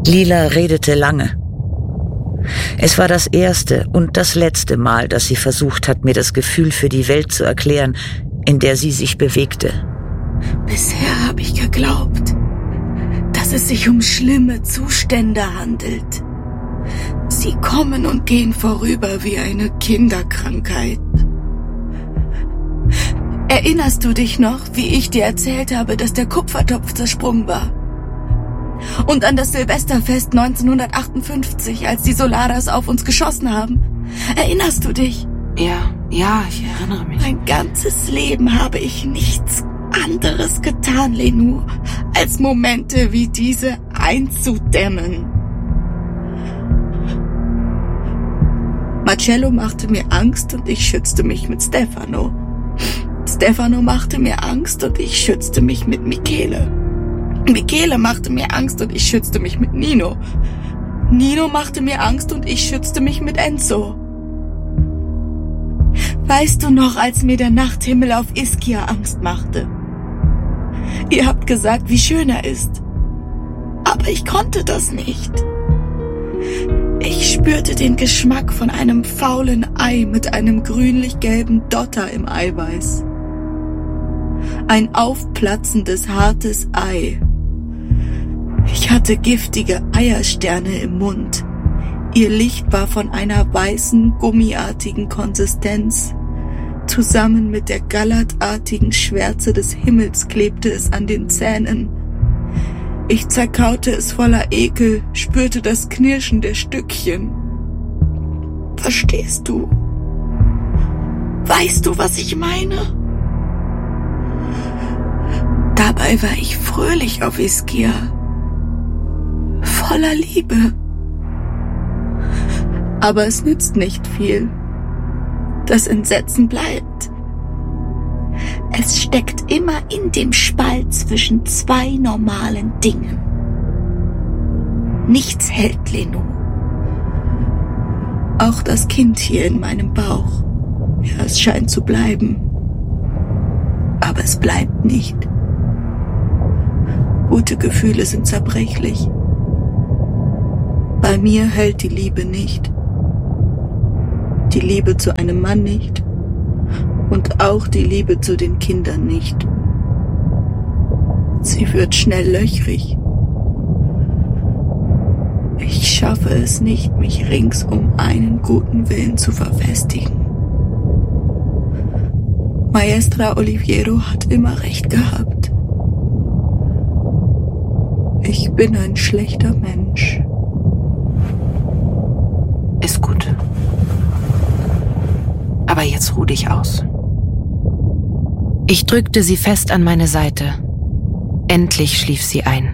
Lila redete lange. Es war das erste und das letzte Mal, dass sie versucht hat, mir das Gefühl für die Welt zu erklären, in der sie sich bewegte. Bisher habe ich geglaubt, dass es sich um schlimme Zustände handelt. Sie kommen und gehen vorüber wie eine Kinderkrankheit. Erinnerst du dich noch, wie ich dir erzählt habe, dass der Kupfertopf zersprungen war? Und an das Silvesterfest 1958, als die Solaras auf uns geschossen haben? Erinnerst du dich? Ja, ich erinnere mich. Mein ganzes Leben habe ich nichts anderes getan, Lenou, als Momente wie diese einzudämmen. Marcello machte mir Angst und ich schützte mich mit Stefano. Stefano machte mir Angst und ich schützte mich mit Michele. Michele machte mir Angst und ich schützte mich mit Nino. Nino machte mir Angst und ich schützte mich mit Enzo. Weißt du noch, als mir der Nachthimmel auf Ischia Angst machte? Ihr habt gesagt, wie schön er ist. Aber ich konnte das nicht. Ich spürte den Geschmack von einem faulen Ei mit einem grünlich-gelben Dotter im Eiweiß. Ein aufplatzendes, hartes Ei. Ich hatte giftige Eiersterne im Mund. Ihr Licht war von einer weißen, gummiartigen Konsistenz. Zusammen mit der gallertartigen Schwärze des Himmels klebte es an den Zähnen. Ich zerkaute es voller Ekel, spürte das Knirschen der Stückchen. Verstehst du? Weißt du, was ich meine? Dabei war ich fröhlich auf Ischia. Voller Liebe. Aber es nützt nicht viel. Das Entsetzen bleibt. Es steckt immer in dem Spalt zwischen zwei normalen Dingen. Nichts hält, Lenou. Auch das Kind hier in meinem Bauch. Ja, es scheint zu bleiben. Aber es bleibt nicht. Gute Gefühle sind zerbrechlich. Bei mir hält die Liebe nicht. Die Liebe zu einem Mann nicht. Und auch die Liebe zu den Kindern nicht. Sie wird schnell löchrig. Ich schaffe es nicht, mich rings um einen guten Willen zu verfestigen. Maestra Oliviero hat immer recht gehabt. Ich bin ein schlechter Mensch. Ist gut. Aber jetzt ruh dich aus. Ich drückte sie fest an meine Seite. Endlich schlief sie ein.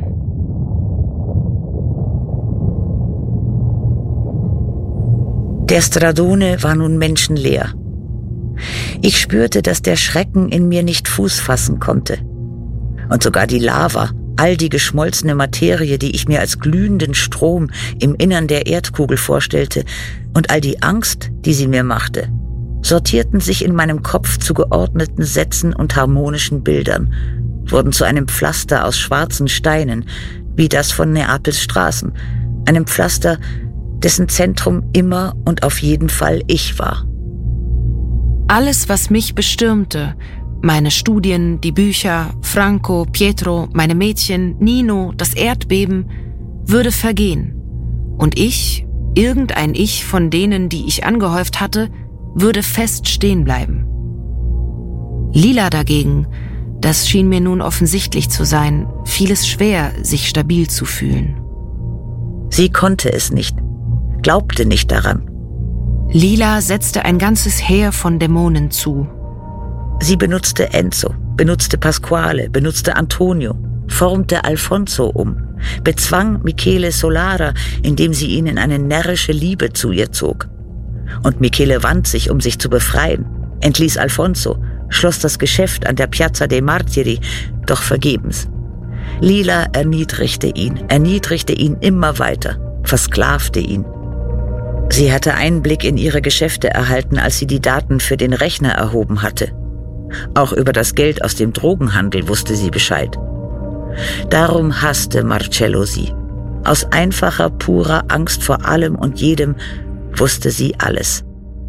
Der Stradone war nun menschenleer. Ich spürte, dass der Schrecken in mir nicht Fuß fassen konnte. Und sogar die Lava, all die geschmolzene Materie, die ich mir als glühenden Strom im Innern der Erdkugel vorstellte, und all die Angst, die sie mir machte, sortierten sich in meinem Kopf zu geordneten Sätzen und harmonischen Bildern, wurden zu einem Pflaster aus schwarzen Steinen, wie das von Neapels Straßen, einem Pflaster, dessen Zentrum immer und auf jeden Fall ich war. Alles, was mich bestürmte, meine Studien, die Bücher, Franco, Pietro, meine Mädchen, Nino, das Erdbeben, würde vergehen. Und ich, irgendein Ich von denen, die ich angehäuft hatte, würde fest stehen bleiben. Lila dagegen, das schien mir nun offensichtlich zu sein, fiel es schwer, sich stabil zu fühlen. Sie konnte es nicht, glaubte nicht daran. Lila setzte ein ganzes Heer von Dämonen zu. Sie benutzte Enzo, benutzte Pasquale, benutzte Antonio, formte Alfonso um, bezwang Michele Solara, indem sie ihn in eine närrische Liebe zu ihr zog. Und Michele wand sich, um sich zu befreien, entließ Alfonso, schloss das Geschäft an der Piazza dei Martiri, doch vergebens. Lila erniedrigte ihn immer weiter, versklavte ihn. Sie hatte Einblick in ihre Geschäfte erhalten, als sie die Daten für den Rechner erhoben hatte. Auch über das Geld aus dem Drogenhandel wusste sie Bescheid. Darum hasste Marcello sie. Aus einfacher, purer Angst vor allem und jedem wusste sie alles.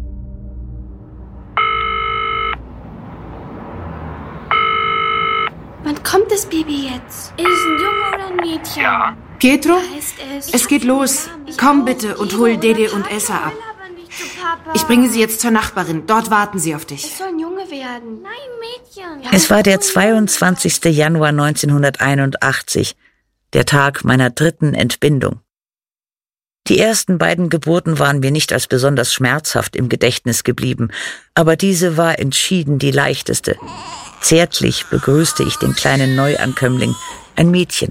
Wann kommt das Baby jetzt? Ist ein Junge oder ein Mädchen? Ja. Pietro, Heißt es geht los. Komm bitte und hol Dede und Elsa ab. Ich bringe sie jetzt zur Nachbarin. Dort warten sie auf dich. Es soll ein Junge werden. Nein, Mädchen. Es war der 22. Januar 1981, der Tag meiner 3. Entbindung. Die ersten beiden Geburten waren mir nicht als besonders schmerzhaft im Gedächtnis geblieben, aber diese war entschieden die leichteste. Zärtlich begrüßte ich den kleinen Neuankömmling, ein Mädchen.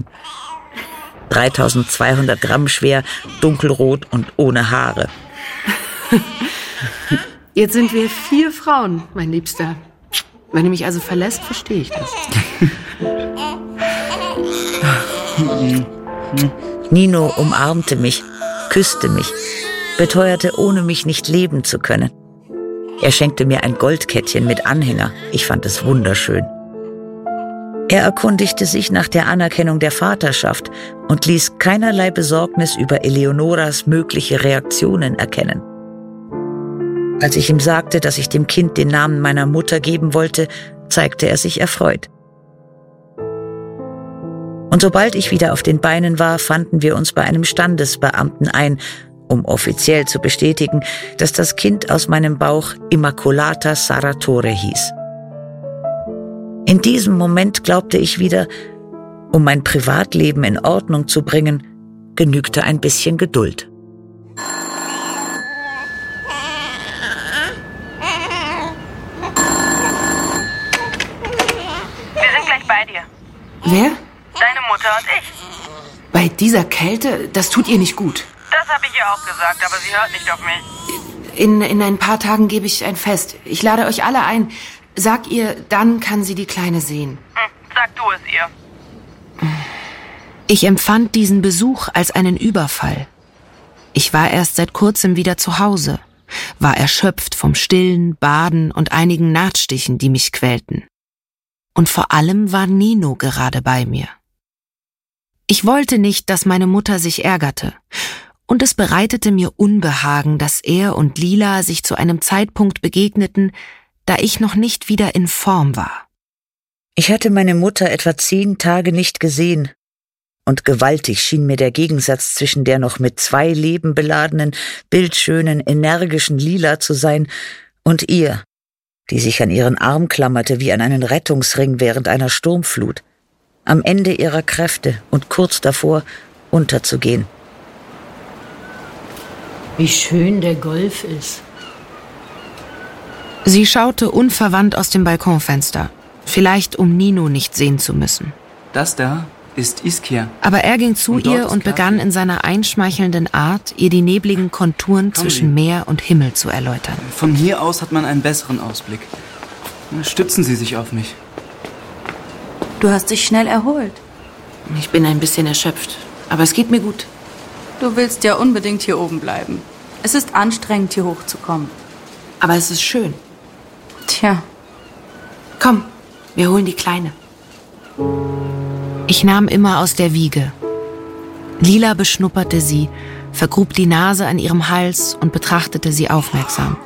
3200 Gramm schwer, dunkelrot und ohne Haare. Jetzt sind wir 4 Frauen, mein Liebster. Wenn du mich also verlässt, verstehe ich das. Nino umarmte mich, küsste mich, beteuerte, ohne mich nicht leben zu können. Er schenkte mir ein Goldkettchen mit Anhänger. Ich fand es wunderschön. Er erkundigte sich nach der Anerkennung der Vaterschaft und ließ keinerlei Besorgnis über Eleonoras mögliche Reaktionen erkennen. Als ich ihm sagte, dass ich dem Kind den Namen meiner Mutter geben wollte, zeigte er sich erfreut. Und sobald ich wieder auf den Beinen war, fanden wir uns bei einem Standesbeamten ein, um offiziell zu bestätigen, dass das Kind aus meinem Bauch Immacolata Sarratore hieß. In diesem Moment glaubte ich wieder, um mein Privatleben in Ordnung zu bringen, genügte ein bisschen Geduld. Wir sind gleich bei dir. Wer? Deine Mutter und ich. Bei dieser Kälte? Das tut ihr nicht gut. Das habe ich ihr auch gesagt, aber sie hört nicht auf mich. In ein paar Tagen gebe ich ein Fest. Ich lade euch alle ein. Sag ihr, dann kann sie die Kleine sehen. Sag du es ihr. Ich empfand diesen Besuch als einen Überfall. Ich war erst seit kurzem wieder zu Hause, war erschöpft vom Stillen, Baden und einigen Nahtstichen, die mich quälten. Und vor allem war Nino gerade bei mir. Ich wollte nicht, dass meine Mutter sich ärgerte. Und es bereitete mir Unbehagen, dass er und Lila sich zu einem Zeitpunkt begegneten, da ich noch nicht wieder in Form war. Ich hatte meine Mutter etwa 10 Tage nicht gesehen. Und gewaltig schien mir der Gegensatz zwischen der noch mit 2 Leben beladenen, bildschönen, energischen Lila zu sein und ihr, die sich an ihren Arm klammerte wie an einen Rettungsring während einer Sturmflut, am Ende ihrer Kräfte und kurz davor, unterzugehen. Wie schön der Golf ist. Sie schaute unverwandt aus dem Balkonfenster, vielleicht um Nino nicht sehen zu müssen. Das da ist Ischia. Aber er ging zu ihr und begann in seiner einschmeichelnden Art, ihr die nebligen Konturen zwischen Meer und Himmel zu erläutern. Von hier aus hat man einen besseren Ausblick. Stützen Sie sich auf mich. Du hast dich schnell erholt. Ich bin ein bisschen erschöpft, aber es geht mir gut. Du willst ja unbedingt hier oben bleiben. Es ist anstrengend, hier hochzukommen. Aber es ist schön. Tja. Komm, wir holen die Kleine. Ich nahm immer aus der Wiege. Lila beschnupperte sie, vergrub die Nase an ihrem Hals und betrachtete sie aufmerksam.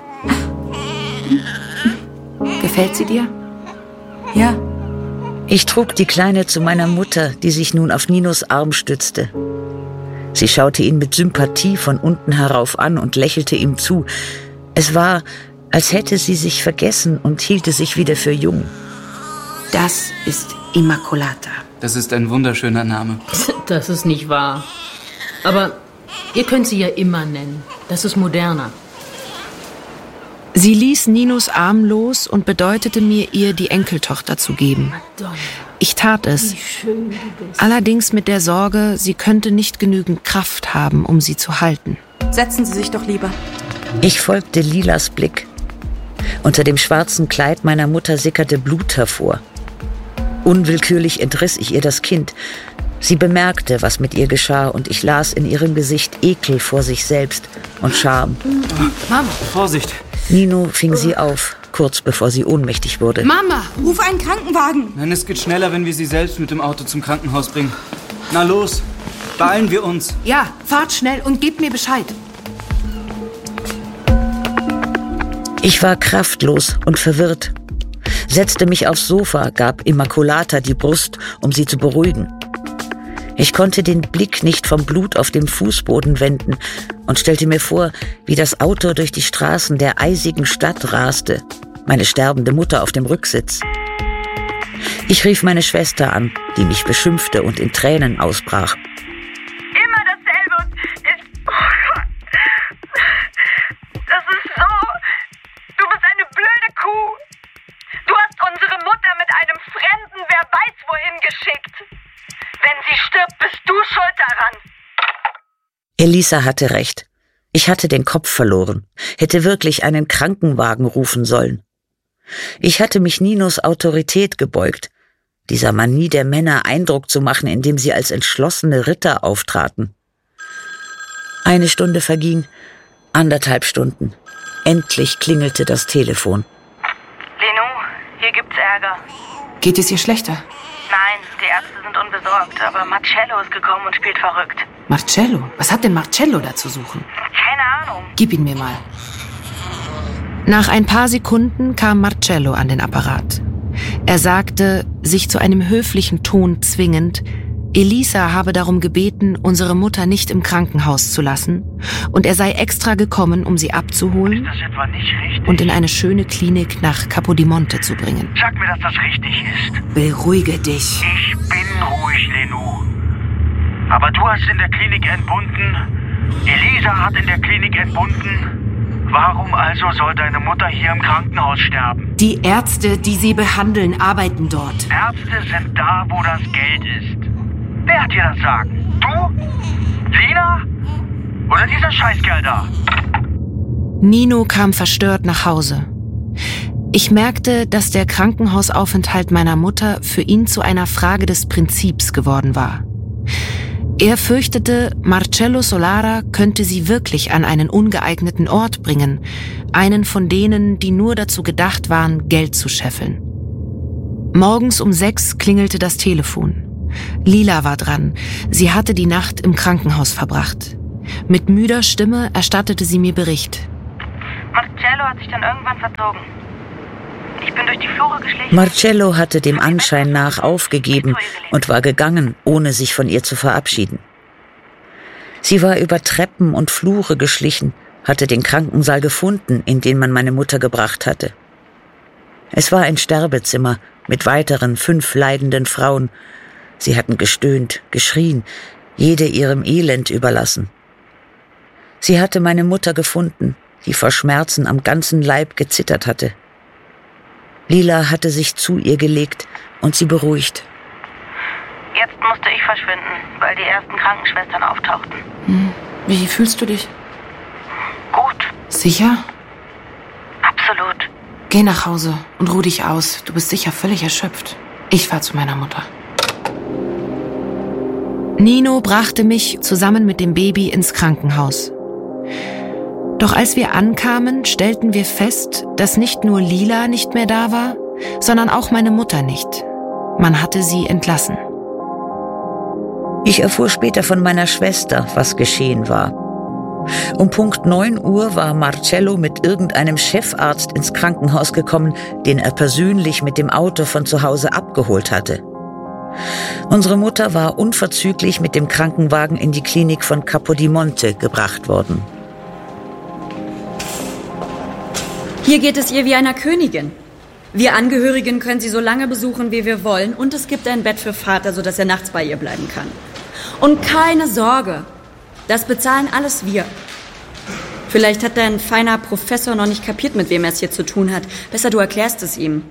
Gefällt sie dir? Ja. Ich trug die Kleine zu meiner Mutter, die sich nun auf Ninos Arm stützte. Sie schaute ihn mit Sympathie von unten herauf an und lächelte ihm zu. Es war, als hätte sie sich vergessen und hielte sich wieder für jung. Das ist Immacolata. Das ist ein wunderschöner Name. Das ist nicht wahr. Aber ihr könnt sie ja immer nennen. Das ist moderner. Sie ließ Ninos Arm los und bedeutete mir, ihr die Enkeltochter zu geben. Ich tat es, allerdings mit der Sorge, sie könnte nicht genügend Kraft haben, um sie zu halten. Setzen Sie sich doch lieber. Ich folgte Lilas Blick. Unter dem schwarzen Kleid meiner Mutter sickerte Blut hervor. Unwillkürlich entriss ich ihr das Kind. Sie bemerkte, was mit ihr geschah, und ich las in ihrem Gesicht Ekel vor sich selbst und Scham. Mama! Vorsicht! Nino fing sie auf, kurz bevor sie ohnmächtig wurde. Mama! Ruf einen Krankenwagen! Nein, es geht schneller, wenn wir sie selbst mit dem Auto zum Krankenhaus bringen. Na los! Beeilen wir uns. Ja, fahrt schnell und gebt mir Bescheid. Ich war kraftlos und verwirrt, setzte mich aufs Sofa, gab Immaculata die Brust, um sie zu beruhigen. Ich konnte den Blick nicht vom Blut auf dem Fußboden wenden und stellte mir vor, wie das Auto durch die Straßen der eisigen Stadt raste, meine sterbende Mutter auf dem Rücksitz. Ich rief meine Schwester an, die mich beschimpfte und in Tränen ausbrach. Immer dasselbe und oh Gott. Das ist so. Du bist eine blöde Kuh. Du hast unsere Mutter mit einem Fremden wer weiß wohin geschickt. Wenn sie stirbt, bist du schuld daran. Elisa hatte recht. Ich hatte den Kopf verloren, hätte wirklich einen Krankenwagen rufen sollen. Ich hatte mich Ninos Autorität gebeugt, dieser Manie der Männer Eindruck zu machen, indem sie als entschlossene Ritter auftraten. 1 Stunde verging, 1,5 Stunden. Endlich klingelte das Telefon. Lenu, hier gibt's Ärger. Geht es ihr schlechter? Nein, die Ärzte sind unbesorgt, aber Marcello ist gekommen und spielt verrückt. Marcello? Was hat denn Marcello da zu suchen? Keine Ahnung. Gib ihn mir mal. Nach ein paar Sekunden kam Marcello an den Apparat. Er sagte, sich zu einem höflichen Ton zwingend, Elisa habe darum gebeten, unsere Mutter nicht im Krankenhaus zu lassen und er sei extra gekommen, um sie abzuholen Ist das etwa nicht richtig? und in eine schöne Klinik nach Capodimonte zu bringen. Sag mir, dass das richtig ist. Beruhige dich. Ich bin ruhig, Lenu. Aber du hast in der Klinik entbunden. Elisa hat in der Klinik entbunden. Warum also soll deine Mutter hier im Krankenhaus sterben? Die Ärzte, die sie behandeln, arbeiten dort. Ärzte sind da, wo das Geld ist. Wer hat dir das sagen? Du? Lina? Oder dieser Scheißkerl da? Nino kam verstört nach Hause. Ich merkte, dass der Krankenhausaufenthalt meiner Mutter für ihn zu einer Frage des Prinzips geworden war. Er fürchtete, Marcello Solara könnte sie wirklich an einen ungeeigneten Ort bringen, einen von denen, die nur dazu gedacht waren, Geld zu scheffeln. Morgens um 6 klingelte das Telefon. Lila war dran. Sie hatte die Nacht im Krankenhaus verbracht. Mit müder Stimme erstattete sie mir Bericht. Marcello hat sich dann irgendwann verzogen. Ich bin durch die Flure geschlichen. Marcello hatte dem Anschein nach aufgegeben und war gegangen, ohne sich von ihr zu verabschieden. Sie war über Treppen und Flure geschlichen, hatte den Krankensaal gefunden, in den man meine Mutter gebracht hatte. Es war ein Sterbezimmer mit weiteren 5 leidenden Frauen. Sie hatten gestöhnt, geschrien, jede ihrem Elend überlassen. Sie hatte meine Mutter gefunden, die vor Schmerzen am ganzen Leib gezittert hatte. Lila hatte sich zu ihr gelegt und sie beruhigt. Jetzt musste ich verschwinden, weil die ersten Krankenschwestern auftauchten. Wie fühlst du dich? Gut. Sicher? Absolut. Geh nach Hause und ruh dich aus. Du bist sicher völlig erschöpft. Ich fahr zu meiner Mutter. Nino brachte mich zusammen mit dem Baby ins Krankenhaus. Doch als wir ankamen, stellten wir fest, dass nicht nur Lila nicht mehr da war, sondern auch meine Mutter nicht. Man hatte sie entlassen. Ich erfuhr später von meiner Schwester, was geschehen war. Um Punkt 9 Uhr war Marcello mit irgendeinem Chefarzt ins Krankenhaus gekommen, den er persönlich mit dem Auto von zu Hause abgeholt hatte. Unsere Mutter war unverzüglich mit dem Krankenwagen in die Klinik von Capodimonte gebracht worden. Hier geht es ihr wie einer Königin. Wir Angehörigen können sie so lange besuchen, wie wir wollen. Und es gibt ein Bett für Vater, sodass er nachts bei ihr bleiben kann. Und keine Sorge, das bezahlen alles wir. Vielleicht hat dein feiner Professor noch nicht kapiert, mit wem er es hier zu tun hat. Besser, du erklärst es ihm.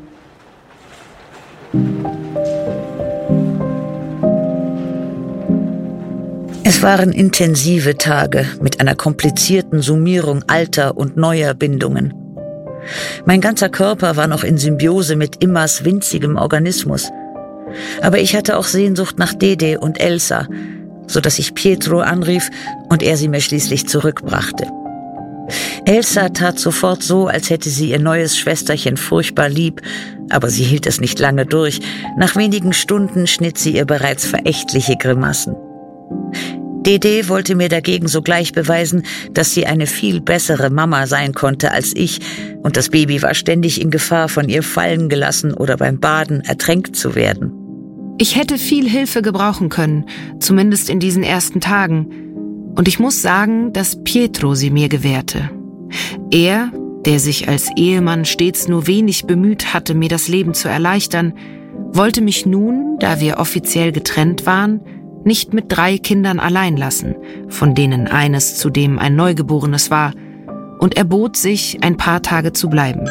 Es waren intensive Tage mit einer komplizierten Summierung alter und neuer Bindungen. Mein ganzer Körper war noch in Symbiose mit Immas winzigem Organismus. Aber ich hatte auch Sehnsucht nach Dede und Elsa, so dass ich Pietro anrief und er sie mir schließlich zurückbrachte. Elsa tat sofort so, als hätte sie ihr neues Schwesterchen furchtbar lieb, aber sie hielt es nicht lange durch. Nach wenigen Stunden schnitt sie ihr bereits verächtliche Grimassen. Dede wollte mir dagegen sogleich beweisen, dass sie eine viel bessere Mama sein konnte als ich, und das Baby war ständig in Gefahr, von ihr fallen gelassen oder beim Baden ertränkt zu werden. Ich hätte viel Hilfe gebrauchen können, zumindest in diesen ersten Tagen. Und ich muss sagen, dass Pietro sie mir gewährte. Er, der sich als Ehemann stets nur wenig bemüht hatte, mir das Leben zu erleichtern, wollte mich nun, da wir offiziell getrennt waren, nicht mit 3 Kindern allein lassen, von denen eines zudem ein Neugeborenes war, und erbot sich, ein paar Tage zu bleiben.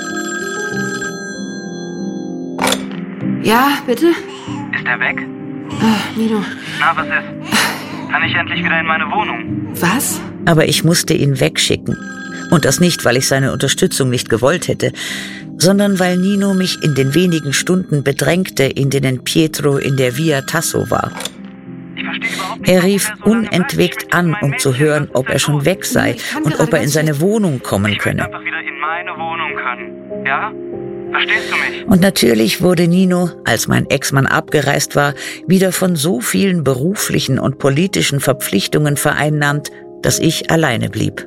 Ja, bitte? Ist er weg? Nino. Na, was ist? Kann ich endlich wieder in meine Wohnung? Was? Aber ich musste ihn wegschicken. Und das nicht, weil ich seine Unterstützung nicht gewollt hätte, sondern weil Nino mich in den wenigen Stunden bedrängte, in denen Pietro in der Via Tasso war. Er rief unentwegt an, um zu hören, ob er schon weg sei und ob er in seine Wohnung kommen könne. Einfach wieder in meine Wohnung können. Ja? Verstehst du mich? Und natürlich wurde Nino, als mein Ex-Mann abgereist war, wieder von so vielen beruflichen und politischen Verpflichtungen vereinnahmt, dass ich alleine blieb.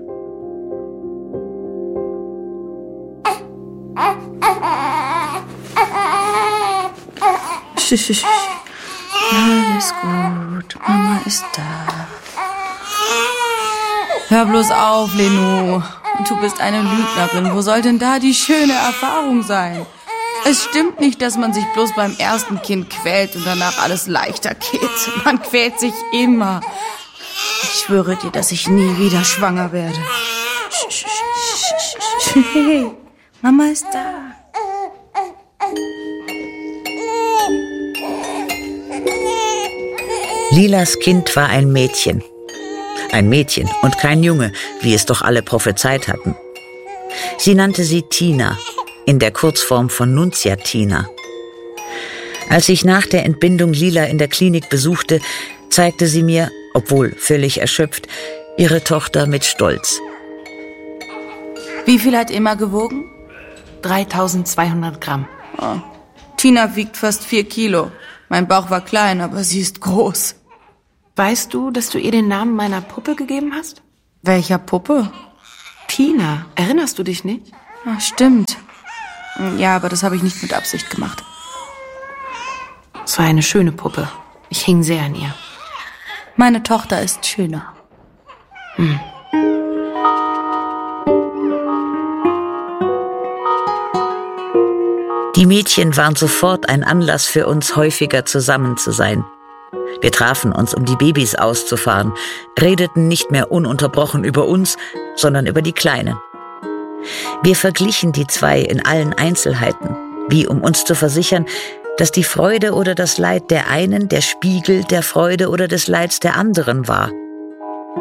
Alles gut, Mama ist da. Hör bloß auf, Lenu. Du bist eine Lügnerin. Wo soll denn da die schöne Erfahrung sein? Es stimmt nicht, dass man sich bloß beim ersten Kind quält und danach alles leichter geht. Man quält sich immer. Ich schwöre dir, dass ich nie wieder schwanger werde. Hey, Mama ist da. Lilas Kind war ein Mädchen. Ein Mädchen und kein Junge, wie es doch alle prophezeit hatten. Sie nannte sie Tina, in der Kurzform von Nunzia Tina. Als ich nach der Entbindung Lila in der Klinik besuchte, zeigte sie mir, obwohl völlig erschöpft, ihre Tochter mit Stolz. Wie viel hat Emma gewogen? 3200 Gramm. Oh. Tina wiegt fast 4 Kilo. Mein Bauch war klein, aber sie ist groß. Weißt du, dass du ihr den Namen meiner Puppe gegeben hast? Welcher Puppe? Tina. Erinnerst du dich nicht? Ach, stimmt. Ja, aber das habe ich nicht mit Absicht gemacht. Es war eine schöne Puppe. Ich hing sehr an ihr. Meine Tochter ist schöner. Die Mädchen waren sofort ein Anlass für uns, häufiger zusammen zu sein. Wir trafen uns, um die Babys auszufahren, redeten nicht mehr ununterbrochen über uns, sondern über die Kleinen. Wir verglichen die 2 in allen Einzelheiten, wie um uns zu versichern, dass die Freude oder das Leid der einen der Spiegel der Freude oder des Leids der anderen war.